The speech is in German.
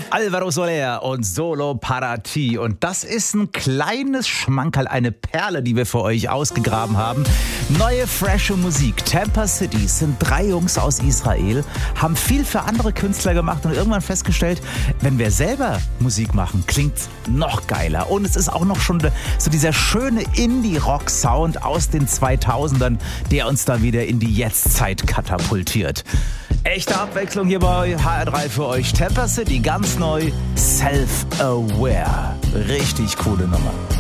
Alvaro Soler und Solo Para Ti. Und das ist ein kleines Schmankerl, eine Perle, die wir für euch ausgegraben haben. Neue, frische Musik. Tampa City sind 3 Jungs aus Israel, haben viel für andere Künstler gemacht und irgendwann festgestellt, wenn wir selber Musik machen, klingt's noch geiler. Und es ist auch noch schon so dieser schöne Indie-Rock-Sound aus den 2000ern, der uns da wieder in die Jetztzeit katapultiert. Echte Abwechslung hier bei HR3 für euch. Tampa City, ganz neu, Self-Aware. Richtig coole Nummer.